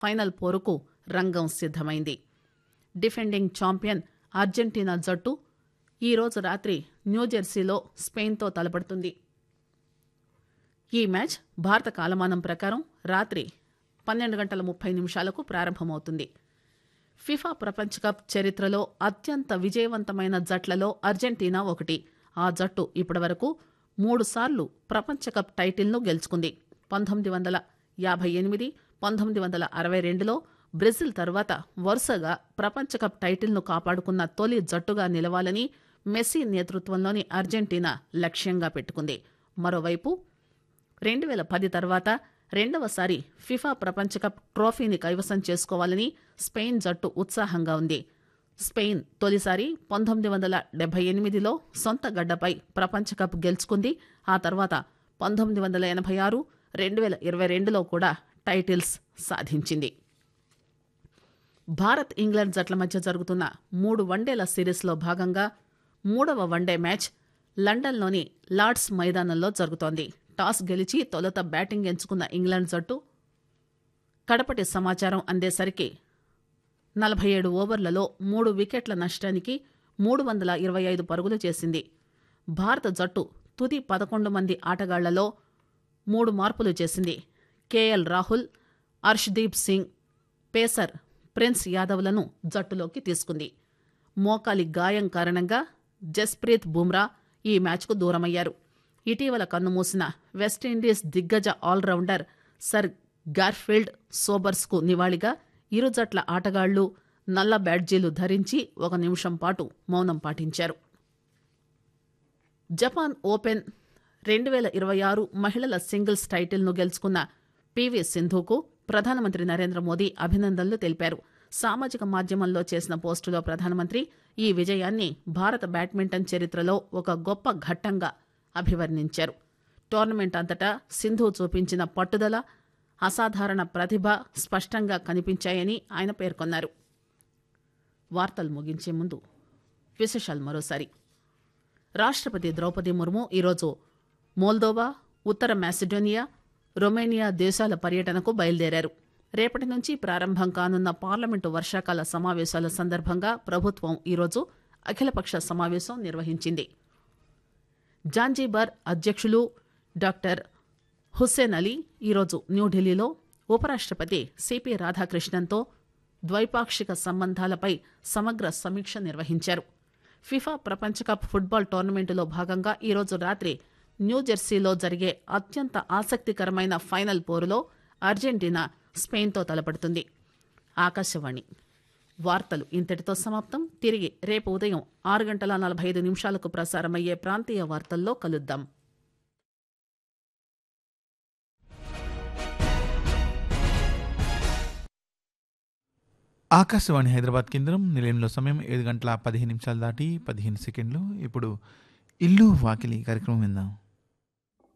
Final పోరుకు రంగం సిద్దమైంది. Defending champion Argentina జట్టు ఈ రోజు రాత్రి న్యూజెర్సీలో స్పెయిన్తో తలపడుతుంది. ఈ మ్యాచ్ భారత కాలమానం ప్రకారం రాత్రి 12:30 ప్రారంభమవుతుంది. ఫిఫా ప్రపంచ కప్ చరిత్రలో అత్యంత విజయవంతమైన జట్లలో అర్జెంటీనా ఒకటి. ఆ జట్టు ఇప్పటివరకు 3 సార్లు ప్రపంచ కప్ టైటిల్ను గెలుచుకుంది. 1958, 1962లో బ్రెజిల్ తర్వాత వరుసగా ప్రపంచ కప్ టైటిల్ను కాపాడుకున్న తొలి జట్టుగా నిలవాలని మెస్సీ నేతృత్వంలోని అర్జెంటీనా లక్ష్యంగా పెట్టుకుంది. మరోవైపు 2010 తర్వాత రెండవసారి ఫిఫా ప్రపంచ కప్ ట్రోఫీని కైవసం చేసుకోవాలని స్పెయిన్ జట్టు ఉత్సాహంగా ఉంది. స్పెయిన్ తొలిసారి 1978లో సొంత గడ్డపై ప్రపంచ కప్ గెలుచుకుంది. ఆ తర్వాత 1986, 2022లో కూడా టైటిల్స్ సాధించింది. భారత్ ఇంగ్లాండ్ జట్ల మధ్య జరుగుతున్న 3 వన్డేల సిరీస్లో భాగంగా 3వ వన్డే మ్యాచ్ లండన్లోని లార్డ్స్ మైదానంలో జరుగుతోంది. టాస్ గెలిచి తొలుత బ్యాటింగ్ ఎంచుకున్న ఇంగ్లాండ్ జట్టు కడపటి సమాచారం అందేసరికి 47 ఓవర్లలో 3 వికెట్ల నష్టానికి 325 పరుగులు చేసింది. భారత జట్టు తుది 11 మంది ఆటగాళ్లలో 3 మార్పులు చేసింది. KL Rahul, Arshdeep Singh, pacer prince యాదవ్లను జట్టులోకి తీసుకుంది. మోకాలి గాయం కారణంగా జస్ప్రీత్ బుమ్రా ఈ మ్యాచ్కు దూరమయ్యారు. ఇటీవల కన్నుమూసిన వెస్టిండీస్ దిగ్గజ ఆల్రౌండర్ సర్ గార్ఫీల్డ్ సోబర్స్కు నివాళిగా ఇరు జట్ల ఆటగాళ్లు నల్ల బ్యాడ్జీలు ధరించి 1 నిమిషం పాటు మౌనం పాటించారు. జపాన్ ఓపెన్ 2026 మహిళల సింగిల్స్ టైటిల్ను గెలుచుకున్న పివి సింధుకు ప్రధానమంత్రి నరేంద్ర మోదీ అభినందనలు తెలిపారు. సామాజిక మాధ్యమంలో చేసిన పోస్టులో ప్రధానమంత్రి ఈ విజయాన్ని భారత బ్యాడ్మింటన్ చరిత్రలో ఒక గొప్ప ఘట్టంగా అభివర్ణించారు. టోర్నమెంట్ అంతటా సింధు చూపించిన పట్టుదల, అసాధారణ ప్రతిభ స్పష్టంగా కనిపించాయని ఆయన పేర్కొన్నారు. వార్తలు ముగించే ముందు విశేషాలు మరోసారి. రాష్ట్రపతి ద్రౌపది ముర్ము ఈరోజు మోల్దోవా, ఉత్తర మాసిడోనియా, రొమేనియా దేశాల పర్యటనకు బయలుదేరారు. రేపటి నుంచి ప్రారంభం కానున్న పార్లమెంటు వర్షాకాల సమావేశాల సందర్భంగా ప్రభుత్వం ఈరోజు అఖిలపక్ష సమావేశం నిర్వహించింది. జాంజీబార్ అధ్యక్షులు డాక్టర్ హుస్సేన్ అలీ ఈరోజు న్యూఢిల్లీలో ఉపరాష్ట్రపతి సిపి రాధాకృష్ణన్తో ద్వైపాక్షిక సంబంధాలపై సమగ్ర సమీక్ష నిర్వహించారు. ఫిఫా ప్రపంచ కప్ ఫుట్బాల్ టోర్నమెంటులో భాగంగా ఈరోజు రాత్రి న్యూజెర్సీలో జరిగే అత్యంత ఆసక్తికరమైన ఫైనల్ పోరులో అర్జెంటీనా స్పెయిన్తో తలపడుతుంది. ఆకాశవాణి వార్తలు ఇంతటితో సమాప్తం. తిరిగి రేపు ఉదయం 6:45 ప్రసారమయ్యే ప్రాంతీయ వార్తల్లో కలుద్దాం. ఆకాశవాణి హైదరాబాద్ కేంద్రం. నిలయంలో సమయం 7:15 దాటి 15 సెకండ్లు. ఇప్పుడు ఇల్లు వాకిలి కార్యక్రమం విందాం.